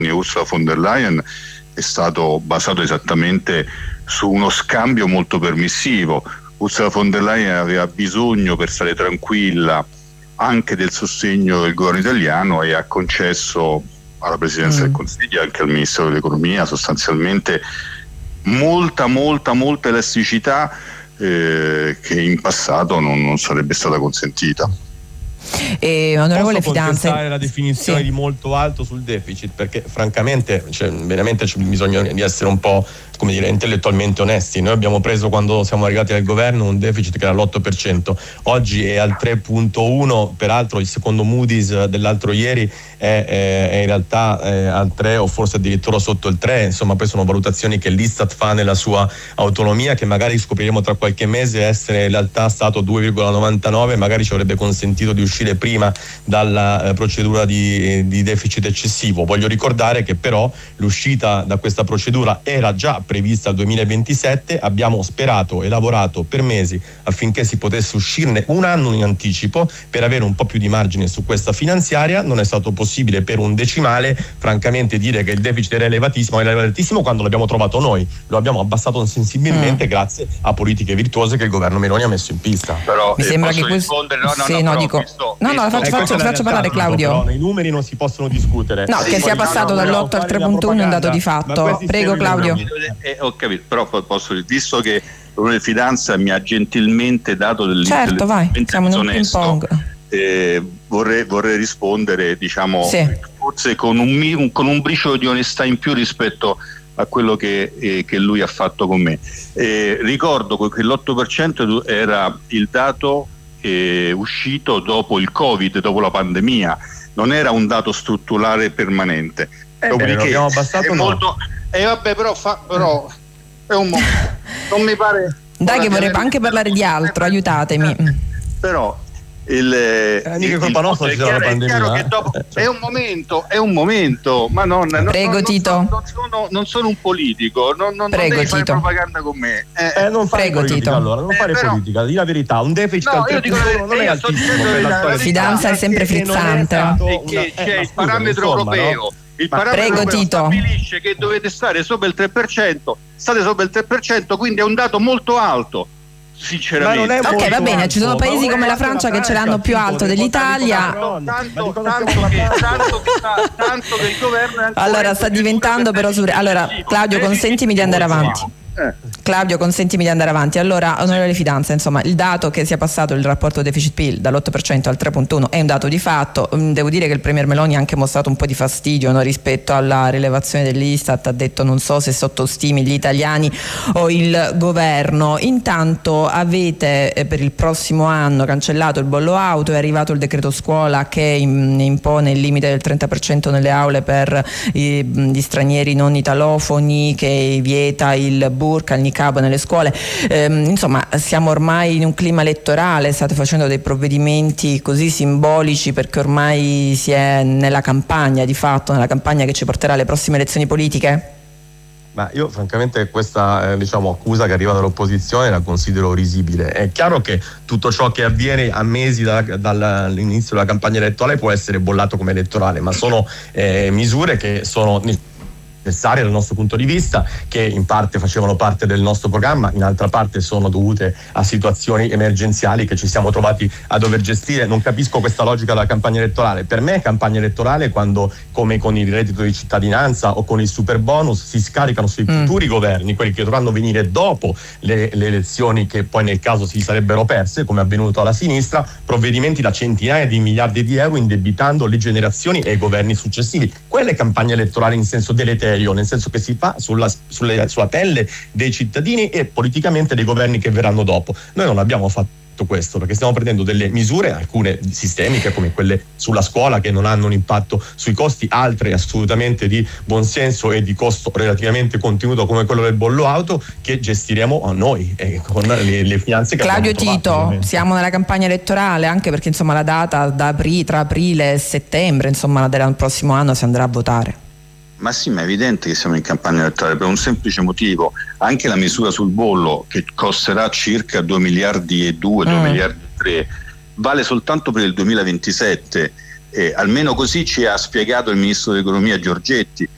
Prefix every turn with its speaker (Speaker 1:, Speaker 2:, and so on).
Speaker 1: Ursula von der Leyen è stato basato esattamente su uno scambio molto permissivo. Ursula von der Leyen aveva bisogno, per stare tranquilla, anche del sostegno del governo italiano, e ha concesso alla Presidenza del Consiglio e anche al Ministero dell'Economia sostanzialmente molta elasticità che in passato non sarebbe stata consentita.
Speaker 2: Onorevole Fidanza,
Speaker 3: posso contestare la definizione di molto alto sul deficit, perché francamente veramente c'è bisogno di essere un po', come dire, intellettualmente onesti. Noi abbiamo preso, quando siamo arrivati al governo, un deficit che era all'8%, oggi è al 3,1%, peraltro il secondo Moody's dell'altro ieri è in realtà al 3 o forse addirittura sotto il 3, insomma poi sono valutazioni che l'Istat fa nella sua autonomia, che magari scopriremo tra qualche mese essere in realtà stato 2,99, magari ci avrebbe consentito di uscire prima dalla procedura di deficit eccessivo. Voglio ricordare che però l'uscita da questa procedura era già prevista al 2027, abbiamo sperato e lavorato per mesi affinché si potesse uscirne un anno in anticipo per avere un po' più di margine su questa finanziaria. Non è stato possibile per un decimale. Francamente dire che il deficit era elevatissimo quando l'abbiamo trovato noi, lo abbiamo abbassato sensibilmente grazie a politiche virtuose che il governo Meloni ha messo in pista.
Speaker 1: Però
Speaker 2: mi sembra che questo faccio parlare Claudio.
Speaker 3: Però i numeri non si possono discutere.
Speaker 2: No, che sia passato dall'8 al 3,1 è un dato di fatto. Prego Claudio.
Speaker 1: Ho capito, però posso, visto che l'Unione di Finanza mi ha gentilmente dato
Speaker 2: certo, vai, siamo in un ping pong.
Speaker 1: Vorrei rispondere, diciamo, forse con un briciolo di onestà in più rispetto a quello che lui ha fatto con me. Ricordo che l'8% era il dato uscito dopo il Covid, dopo la pandemia, non era un dato strutturale permanente.
Speaker 3: Dopodiché abbiamo abbassato
Speaker 1: molto. Vabbè, però è un momento. Non mi pare.
Speaker 2: Dai, che vorrei anche parlare di altro, aiutatemi.
Speaker 1: Però
Speaker 3: mica colpa nostra ci sarà la pandemia.
Speaker 1: È chiaro che dopo è un momento, ma
Speaker 2: prego Tito.
Speaker 1: Non sono un politico, non
Speaker 2: prego,
Speaker 1: devi fare
Speaker 2: Tito.
Speaker 1: propaganda con me.
Speaker 3: Non fare
Speaker 2: prego,
Speaker 3: politica,
Speaker 2: Tito.
Speaker 3: allora, non fare politica, di la verità, un deficit al 3,1 non è altissimo per la storia.
Speaker 2: Fidanza è sempre frizzante.
Speaker 1: Perché c'è il parametro europeo.
Speaker 3: No?
Speaker 1: Il parametro
Speaker 2: prego, Tito.
Speaker 1: stabilisce che dovete stare sopra il 3%, state sopra il 3%, quindi è un dato molto alto. Sinceramente.
Speaker 2: Ok, va bene, ci sono paesi come la Francia che ce l'hanno più alto dell'Italia.
Speaker 1: Tanto che il governo è
Speaker 2: allora sta diventando però allora Claudio, consentimi di andare avanti. Allora, onorevole Fidanza, insomma, il dato che sia passato il rapporto deficit-PIL dall'8% al 3,1 è un dato di fatto. Devo dire che il premier Meloni ha anche mostrato un po' di fastidio, no, rispetto alla rilevazione dell'Istat. Ha detto non so se sottostimi gli italiani o il governo. Intanto avete per il prossimo anno cancellato il bollo auto, è arrivato il decreto scuola che impone il limite del 30% nelle aule per gli stranieri non italofoni, che vieta il burka, il niqab nelle scuole. Insomma, siamo ormai in un clima elettorale, state facendo dei provvedimenti così simbolici perché ormai si è nella campagna, di fatto, nella campagna che ci porterà alle prossime elezioni politiche?
Speaker 3: Ma io francamente questa accusa che arriva dall'opposizione la considero risibile. È chiaro che tutto ciò che avviene a mesi dall'inizio della campagna elettorale può essere bollato come elettorale, ma sono misure che sono necessarie dal nostro punto di vista, che in parte facevano parte del nostro programma, in altra parte sono dovute a situazioni emergenziali che ci siamo trovati a dover gestire. Non capisco questa logica della campagna elettorale. Per me è campagna elettorale quando, come con il reddito di cittadinanza o con il super bonus, si scaricano sui futuri governi, quelli che dovranno venire dopo le elezioni, che poi nel caso si sarebbero perse, come è avvenuto alla sinistra, provvedimenti da centinaia di miliardi di euro, indebitando le generazioni e i governi successivi. Quella è campagna elettorale in senso deleterio, nel senso che si fa sulla pelle dei cittadini e politicamente dei governi che verranno dopo. Noi non abbiamo fatto questo perché stiamo prendendo delle misure, alcune sistemiche come quelle sulla scuola che non hanno un impatto sui costi, altre assolutamente di buonsenso e di costo relativamente contenuto come quello del bollo auto, che gestiremo a noi con le finanze che
Speaker 2: Claudio
Speaker 3: abbiamo trovato,
Speaker 2: Tito,
Speaker 3: ovviamente.
Speaker 2: siamo nella campagna elettorale, anche perché insomma la data tra aprile e settembre insomma del prossimo anno si andrà a votare.
Speaker 1: Ma sì, ma è evidente che siamo in campagna elettorale per un semplice motivo. Anche la misura sul bollo, che costerà circa 2 miliardi e 2 miliardi e 3, vale soltanto per il 2027. Almeno così ci ha spiegato il ministro dell'economia Giorgetti.